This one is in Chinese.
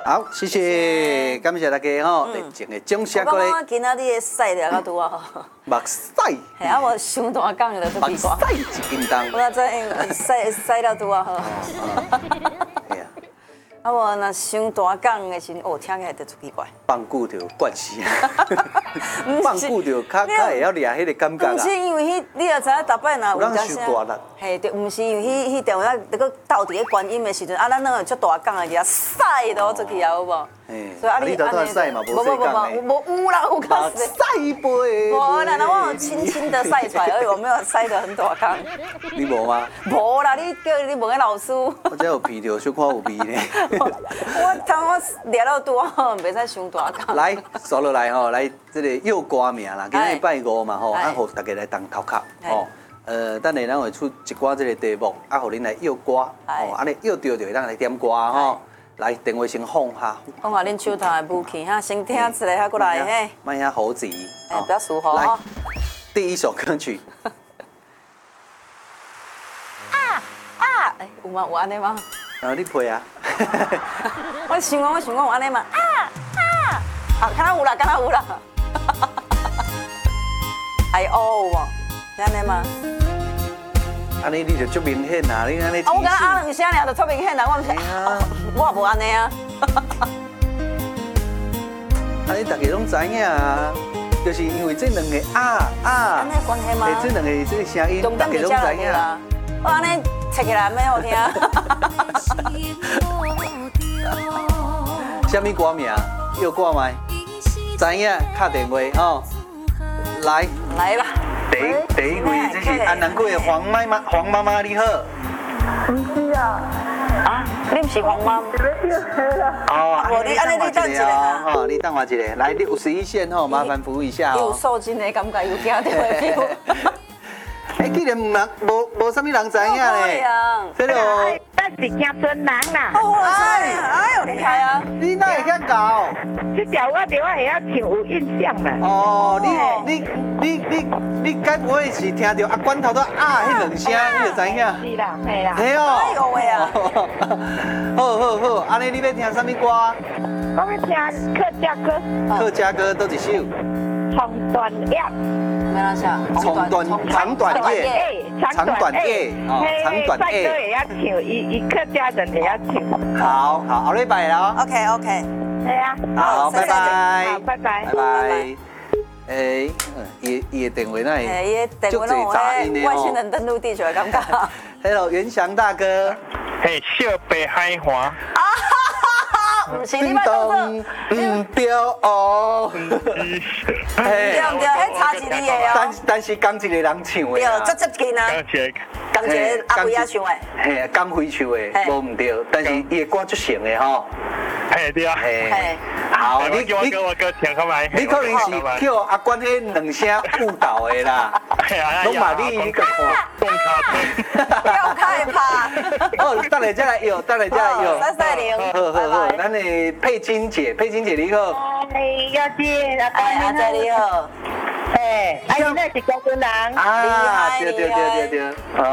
好，谢谢，感谢大家吼，热情的掌声过来。 我今仔日的晒了较多啊， 目屎， 系啊，我伤大讲就做目奇怪。 屎一斤重。 我知晒了多啊好。 系啊， 啊，我若伤大讲的时候，听起来就足奇怪。 放久就惯死，放久就较会晓掠迄个感觉不是啊。 因为你也知影，逐摆若有人伤大力， 嘿，对，不是因为迄电话那个斗伫咧观音的时阵，啊，咱那个足大讲的尔晒都出去啊，有无？ 所以你头拄晒嘛，无晒讲的。 无有啦，有讲晒杯。 无啦，我有轻轻的晒出来而已，我没有晒得很大讲。 你无吗？ 无啦，你问个老师。 我这有鼻着，小可有味呢。 我掠到多，袂使伤大讲。 来，刷落来吼，来这个又歌名啦，今日拜五嘛吼，啊，互大家来当头壳吼。等下咱会出一寡这个题目，啊，互恁来约歌，哦，安尼约着就会当来点歌吼。来，电话先放下。 放下恁手头的武器哈，先听一下，还过来嘿。 慢下猴子。 哎，不要疏忽。 来，第一首歌曲。 哎，有吗？有安尼吗？ 你配啊。 我想讲有安尼嘛？啊，敢若有啦，敢若有啦。还有无？是安尼吗？ 安尼你就足明显啦，你安尼。 我敢啊两声尔就足明显啦，我毋是，我也无安尼啊。 安尼大家拢知影啊，就是因为这两个安尼关系吗？ 这两个这个声音，大家拢知影。 我安尼切起来蛮好听。 什么歌名？又歌麦？知影？敲电话吼。来啦。 第一位，这是安南区的黄妈妈，你好。 不是啊。 啊，你不是黄妈？ 哦， 你安尼你等一下啊。 吼，你等我一下，来，你有11线吼，麻烦服务一下哦。 有受惊的感觉，有惊到的 feel。 哎，竟然无什么人知影咧。这个。 咱是乡村人啦。 哎呦，厉害啊！ 你哪会遐搞？ 这条我对我会晓唱有印象啦。 哦，你该不会是听到阿管头都迄两声，你就知影？ 是啦，系啦。 嘿哦。 哎呦喂啊！ 好，安尼你要听什么歌？ 我要听客家歌。 客家歌都一首。 长短夜。 没哪下？ 长短夜。长短夜，长短夜。 帅哥也要唱，伊客家人也要唱。 好，后礼拜咯。 OK。 系啊。 好，拜拜。 好，拜拜。 拜拜。伊的电话那会足侪杂音的外星人登陆地球的感觉。 Hello， 袁翔大哥。 嘿，小白海华。 不是你捌做对哦。 对，迄差一字的哦。 但是刚一个人唱的。 对，足近啊。刚一个阿辉啊唱的。 嘿，刚辉唱的，无唔对，但是伊的歌足成的吼。 嘿，对啊。 嘿。好， 我歌听看卖。 你可能是叫阿关迄两声误导的啦。拢嘛你迄个讲卡不要害怕。 哦，等下再来约。 好， 咱的佩金姐你好。 要见阿姐你好。 哎，那是高村人。 啊，对。